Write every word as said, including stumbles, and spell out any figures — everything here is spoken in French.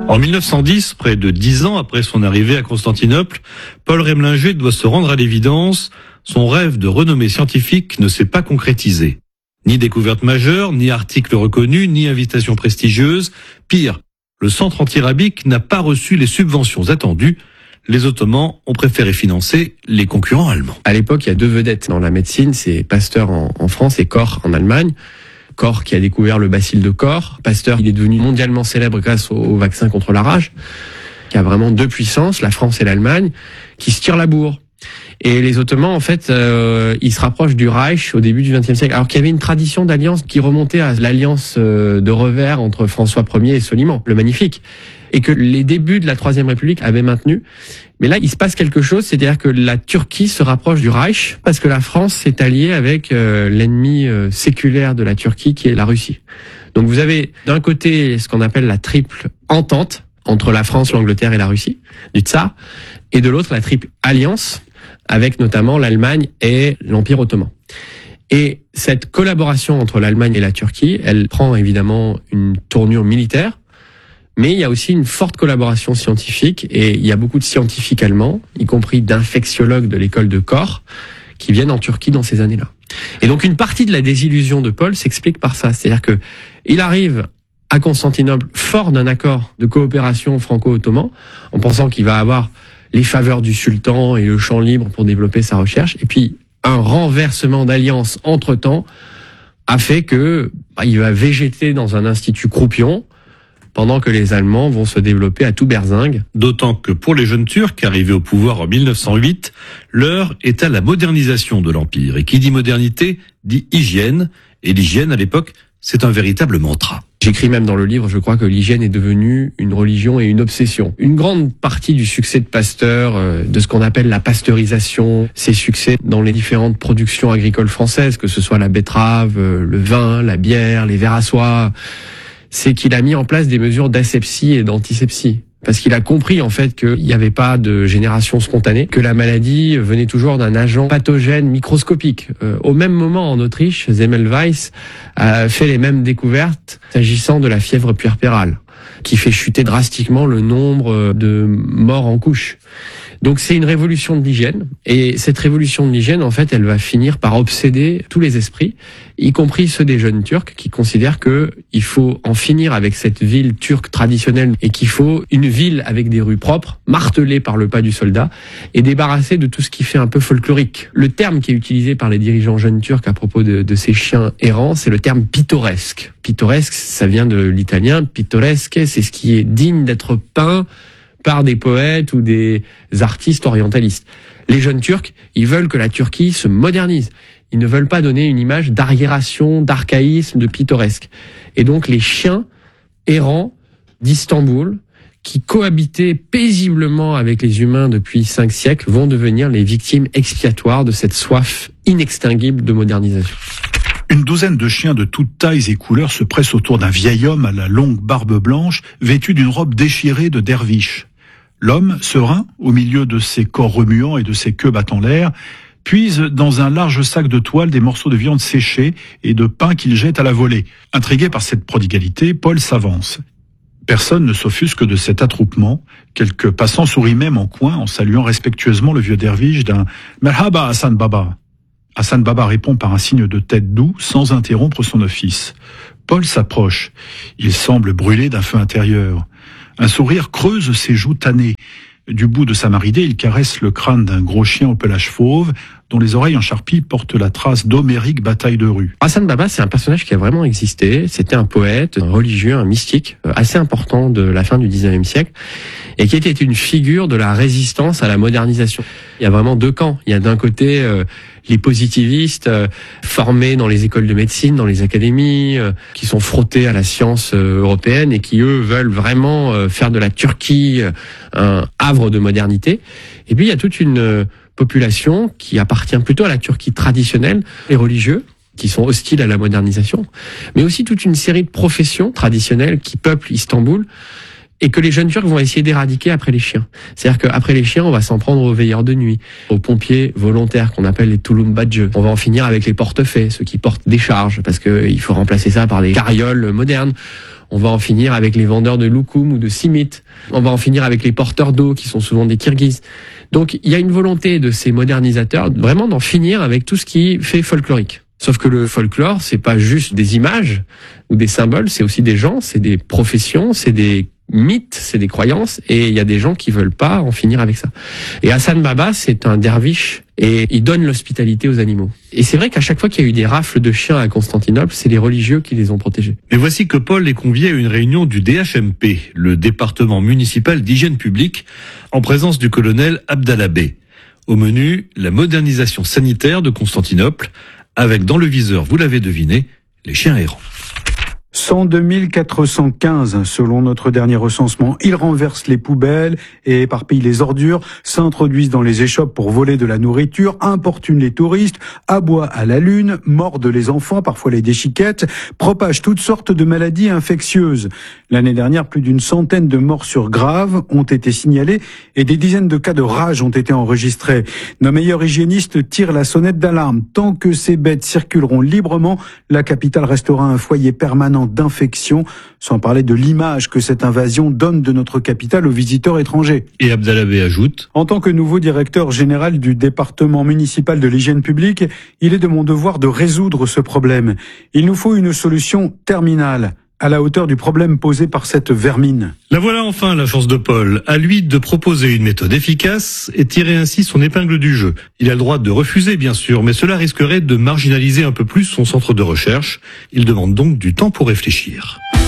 En mille neuf cent dix, près de dix ans après son arrivée à Constantinople, Paul Rémlinger doit se rendre à l'évidence, son rêve de renommée scientifique ne s'est pas concrétisé. Ni découverte majeure, ni article reconnu, ni invitation prestigieuse. Pire, le centre antirabique n'a pas reçu les subventions attendues. Les Ottomans ont préféré financer les concurrents allemands. À l'époque, il y a deux vedettes dans la médecine, c'est Pasteur en, en France et Koch en Allemagne. Koch qui a découvert le bacille de Koch. Pasteur, il est devenu mondialement célèbre grâce au, au vaccin contre la rage, qui a vraiment deux puissances, la France et l'Allemagne, qui se tirent la bourre. Et les Ottomans, en fait, euh, ils se rapprochent du Reich au début du vingtième siècle, alors qu'il y avait une tradition d'alliance qui remontait à l'alliance de revers entre François Premier et Soliman, le Magnifique, et que les débuts de la Troisième République avaient maintenu. Mais là, il se passe quelque chose, c'est-à-dire que la Turquie se rapproche du Reich, parce que la France s'est alliée avec euh, l'ennemi euh, séculaire de la Turquie, qui est la Russie. Donc vous avez d'un côté ce qu'on appelle la triple entente, entre la France, l'Angleterre et la Russie, du Tsar, et de l'autre la triple alliance, avec notamment l'Allemagne et l'Empire ottoman. Et cette collaboration entre l'Allemagne et la Turquie, elle prend évidemment une tournure militaire, mais il y a aussi une forte collaboration scientifique, et il y a beaucoup de scientifiques allemands, y compris d'infectiologues de l'école de Koch, qui viennent en Turquie dans ces années-là. Et donc une partie de la désillusion de Paul s'explique par ça, c'est-à-dire que il arrive à Constantinople fort d'un accord de coopération franco-ottoman, en pensant qu'il va avoir les faveurs du sultan et le champ libre pour développer sa recherche. Et puis, un renversement d'alliance entre-temps a fait que bah, il va végéter dans un institut croupion pendant que les Allemands vont se développer à tout berzingue. D'autant que pour les jeunes Turcs arrivés au pouvoir en mille neuf cent huit, l'heure est à la modernisation de l'Empire. Et qui dit modernité, dit hygiène. Et l'hygiène, à l'époque, c'est un véritable mantra. J'écris même dans le livre, je crois que l'hygiène est devenue une religion et une obsession. Une grande partie du succès de Pasteur, euh, de ce qu'on appelle la pasteurisation, ses succès dans les différentes productions agricoles françaises, que ce soit la betterave, euh, le vin, la bière, les verres à soie, c'est qu'il a mis en place des mesures d'asepsie et d'antisepsie. Parce qu'il a compris en fait qu'il n'y avait pas de génération spontanée, que la maladie venait toujours d'un agent pathogène microscopique. Euh, au même moment en Autriche, Semmelweis a fait les mêmes découvertes s'agissant de la fièvre puerpérale, qui fait chuter drastiquement le nombre de morts en couche. Donc c'est une révolution de l'hygiène, et cette révolution de l'hygiène, en fait, elle va finir par obséder tous les esprits, y compris ceux des jeunes Turcs qui considèrent que il faut en finir avec cette ville turque traditionnelle et qu'il faut une ville avec des rues propres, martelée par le pas du soldat, et débarrassée de tout ce qui fait un peu folklorique. Le terme qui est utilisé par les dirigeants jeunes turcs à propos de, de ces chiens errants, c'est le terme pittoresque. Pittoresque, ça vient de l'italien, pittoresque, c'est ce qui est digne d'être peint par des poètes ou des artistes orientalistes. Les jeunes Turcs, ils veulent que la Turquie se modernise. Ils ne veulent pas donner une image d'arriération, d'archaïsme, de pittoresque. Et donc les chiens errants d'Istanbul, qui cohabitaient paisiblement avec les humains depuis cinq siècles, vont devenir les victimes expiatoires de cette soif inextinguible de modernisation. Une douzaine de chiens de toutes tailles et couleurs se pressent autour d'un vieil homme à la longue barbe blanche, vêtu d'une robe déchirée de derviche. L'homme, serein, au milieu de ses corps remuants et de ses queues battant l'air, puise dans un large sac de toile des morceaux de viande séchés et de pain qu'il jette à la volée. Intrigué par cette prodigalité, Paul s'avance. Personne ne s'offusque de cet attroupement. Quelques passants sourient même en coin en saluant respectueusement le vieux derviche d'un « Merhaba Hassan Baba ». Hassan Baba répond par un signe de tête doux, sans interrompre son office. Paul s'approche. Il semble brûler d'un feu intérieur. Un sourire creuse ses joues tannées. Du bout de sa maridée, il caresse le crâne d'un gros chien au pelage fauve, dont les oreilles en charpie portent la trace d'homérique bataille de rue. Hassan Baba, c'est un personnage qui a vraiment existé. C'était un poète, un religieux, un mystique, assez important de la fin du dix-neuvième siècle, et qui était une figure de la résistance à la modernisation. Il y a vraiment deux camps. Il y a d'un côté euh, les positivistes euh, formés dans les écoles de médecine, dans les académies, euh, qui sont frottés à la science euh, européenne et qui, eux, veulent vraiment euh, faire de la Turquie euh, un havre de modernité. Et puis, il y a toute une euh, population qui appartient plutôt à la Turquie traditionnelle, les religieux, qui sont hostiles à la modernisation, mais aussi toute une série de professions traditionnelles qui peuplent Istanbul, et que les jeunes Turcs vont essayer d'éradiquer après les chiens. C'est-à-dire qu'après les chiens, on va s'en prendre aux veilleurs de nuit, aux pompiers volontaires qu'on appelle les Tulum Badge. On va en finir avec les portefaix, ceux qui portent des charges, parce qu'il faut remplacer ça par des carrioles modernes. On va en finir avec les vendeurs de loukoum ou de simit. On va en finir avec les porteurs d'eau qui sont souvent des Kirghizes. Donc il y a une volonté de ces modernisateurs vraiment d'en finir avec tout ce qui fait folklorique. Sauf que le folklore, c'est pas juste des images ou des symboles, c'est aussi des gens, c'est des professions, c'est des mythes, c'est des croyances, et il y a des gens qui veulent pas en finir avec ça. Et Hassan Baba, c'est un derviche, et il donne l'hospitalité aux animaux. Et c'est vrai qu'à chaque fois qu'il y a eu des rafles de chiens à Constantinople, c'est les religieux qui les ont protégés. Mais voici que Paul est convié à une réunion du D H M P, le département municipal d'hygiène publique, en présence du colonel Abdallah Bey. Au menu, la modernisation sanitaire de Constantinople, avec dans le viseur, vous l'avez deviné, les chiens errants. cent deux mille quatre cent quinze selon notre dernier recensement. Ils renversent les poubelles et éparpillent les ordures, s'introduisent dans les échoppes pour voler de la nourriture, importunent les touristes, aboient à la lune, mordent les enfants, parfois les déchiquettent, propagent toutes sortes de maladies infectieuses. L'année dernière, plus d'une centaine de morsures graves ont été signalées et des dizaines de cas de rage ont été enregistrés. Nos meilleurs hygiénistes tirent la sonnette d'alarme. Tant que ces bêtes circuleront librement, la capitale restera un foyer permanent d'infection, sans parler de l'image que cette invasion donne de notre capitale aux visiteurs étrangers. Et Abdallah Bey ajoute: en tant que nouveau directeur général du département municipal de l'hygiène publique, il est de mon devoir de résoudre ce problème. Il nous faut une solution terminale, à la hauteur du problème posé par cette vermine. La voilà enfin, la chance de Paul. À lui de proposer une méthode efficace et tirer ainsi son épingle du jeu. Il a le droit de refuser, bien sûr, mais cela risquerait de marginaliser un peu plus son centre de recherche. Il demande donc du temps pour réfléchir.